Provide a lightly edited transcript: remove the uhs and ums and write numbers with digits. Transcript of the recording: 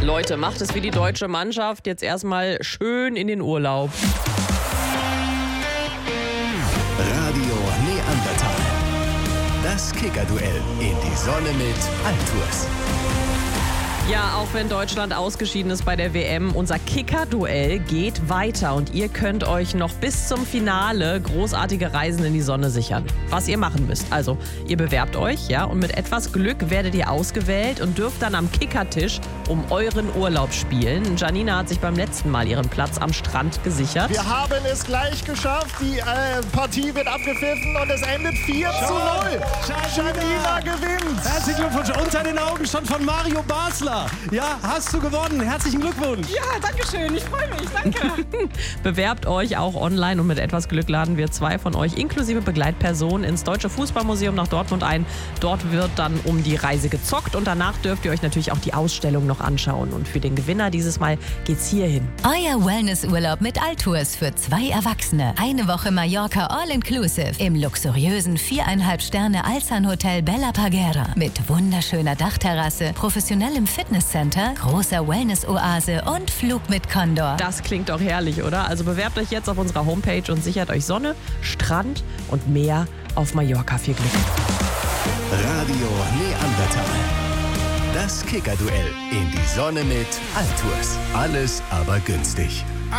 Leute, macht es wie die deutsche Mannschaft. Jetzt erstmal schön in den Urlaub. Radio Neandertal. Das Kicker-Duell in die Sonne mit Altours. Ja, auch wenn Deutschland ausgeschieden ist bei der WM, unser Kicker-Duell geht weiter und ihr könnt euch noch bis zum Finale großartige Reisen in die Sonne sichern. Was ihr machen müsst. Also, ihr bewerbt euch, ja, und mit etwas Glück werdet ihr ausgewählt und dürft dann am Kickertisch um euren Urlaub spielen. Janina hat sich beim letzten Mal ihren Platz am Strand gesichert. Wir haben es gleich geschafft. Die Partie wird abgepfiffen und es endet 4:0. Janina gewinnt. Herzlichen Glückwunsch. Unter den Augen schon von Mario Basler. Ja, hast du gewonnen. Herzlichen Glückwunsch. Ja, danke schön. Ich freue mich. Danke. Bewerbt euch auch online und mit etwas Glück laden wir 2 von euch inklusive Begleitpersonen ins Deutsche Fußballmuseum nach Dortmund ein. Dort wird dann um die Reise gezockt und danach dürft ihr euch natürlich auch die Ausstellung noch anschauen. Und für den Gewinner dieses Mal geht's hier hin. Euer Wellnessurlaub mit Altours für 2 Erwachsene. Eine Woche Mallorca All-Inclusive im luxuriösen 4,5 Sterne Alsan Hotel Bella Parguera mit wunderschöner Dachterrasse, professionellem Fitnesscenter, großer Wellness-Oase und Flug mit Condor. Das klingt doch herrlich, oder? Also bewerbt euch jetzt auf unserer Homepage und sichert euch Sonne, Strand und Meer auf Mallorca. Viel Glück. Radio Neandertal. Das Kicker-Duell in die Sonne mit Altours. Alles aber günstig.